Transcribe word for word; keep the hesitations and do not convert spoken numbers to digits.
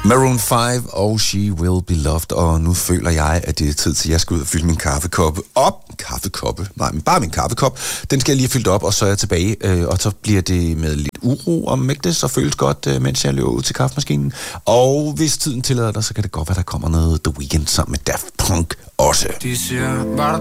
Maroon fem og She Will Be Loved, og nu føler jeg, at det er tid til, at jeg skal ud og fylde min kaffekoppe op. Kaffekoppe? Nej, men bare min kaffekop. Den skal jeg lige have fyldt op, og så er jeg tilbage, øh, og så bliver det med lidt uro om ikke det, så føles godt, øh, mens jeg løber ud til kaffemaskinen. Og hvis tiden tillader dig, så kan det godt være, der kommer noget The Weeknd sammen med Daft Punk også. De siger,